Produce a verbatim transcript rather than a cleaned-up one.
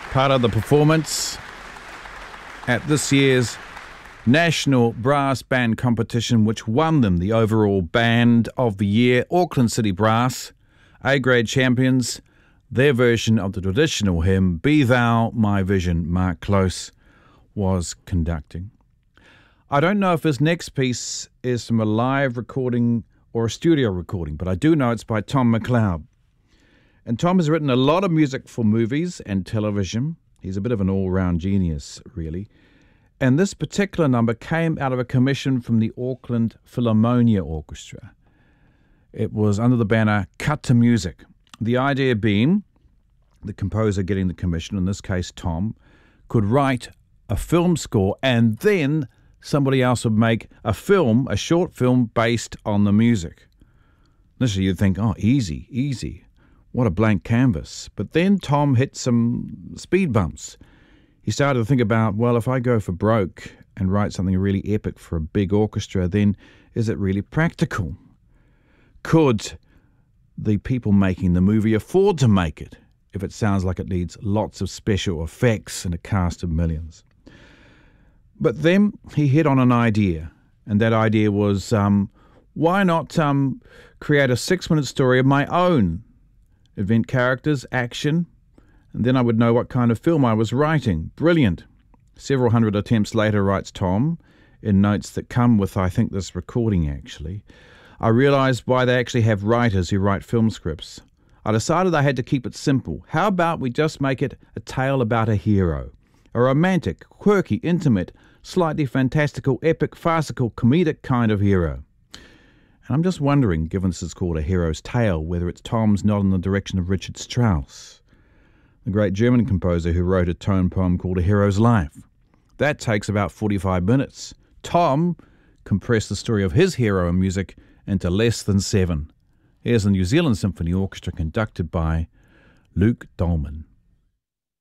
Part of the performance at this year's National Brass Band Competition, which won them the overall Band of the Year. Auckland City Brass, A-grade champions, their version of the traditional hymn, Be Thou My Vision, Mark Close was conducting. I don't know if this next piece is from a live recording or a studio recording, but I do know it's by Tom McLeod. And Tom has written a lot of music for movies and television. He's a bit of an all-round genius, really. And this particular number came out of a commission from the Auckland Philharmonia Orchestra. It was under the banner Cut to Music. The idea being the composer getting the commission, in this case Tom, could write a film score and then somebody else would make a film, a short film based on the music. Initially you'd think, oh, easy, easy. What a blank canvas. But then Tom hit some speed bumps. He started to think about, well, if I go for broke and write something really epic for a big orchestra, then is it really practical? Could the people making the movie afford to make it if it sounds like it needs lots of special effects and a cast of millions? But then he hit on an idea, and that idea was, um, why not um, create a six-minute story of my own? Event characters, action, and then I would know what kind of film I was writing. Brilliant. Several hundred attempts later, writes Tom, in notes that come with, I think, this recording, actually, I realised why they actually have writers who write film scripts. I decided I had to keep it simple. How about we just make it a tale about a hero? A romantic, quirky, intimate, slightly fantastical, epic, farcical, comedic kind of hero. And I'm just wondering, given this is called A Hero's Tale, whether it's Tom's not in the direction of Richard Strauss, the great German composer who wrote a tone poem called A Hero's Life. That takes about forty-five minutes. Tom compressed the story of his hero in music into less than seven. Here's the New Zealand Symphony Orchestra conducted by Luke Dolman.